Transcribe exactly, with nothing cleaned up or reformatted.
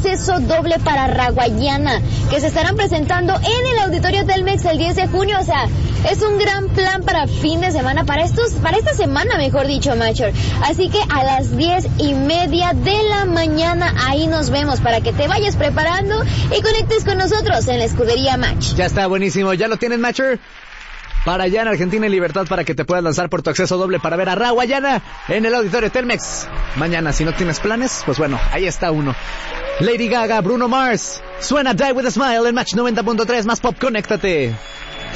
acceso doble para Raguayana, que se estarán presentando en el Auditorio Telmex el diez de junio. O sea, es un gran plan para fin de semana, para estos, para esta semana, mejor dicho, Macher. Así que a las diez y media de la mañana ahí nos vemos para que te vayas preparando y conectes con nosotros en la escudería Match. Ya está, buenísimo. ¿Ya lo tienes, Matcher? Para allá en Argentina y Libertad, para que te puedas lanzar por tu acceso doble para ver a Raguayana en el Auditorio Telmex. Mañana, si no tienes planes, pues bueno, ahí está uno. Lady Gaga, Bruno Mars. Suena Die With A Smile en Match noventa punto tres, más pop, conéctate.